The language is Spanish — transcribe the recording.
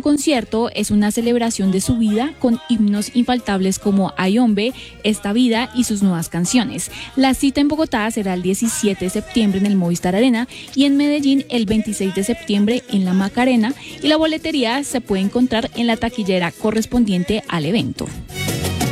concierto es una celebración de su vida con himnos infaltables como Ay Hombre, Esta Vida y sus nuevas canciones. La cita en Bogotá será el 17 de septiembre en el Movistar Arena y en Medellín el 26 de septiembre en la Macarena, y la boletería se puede encontrar en la taquillera correspondiente al evento.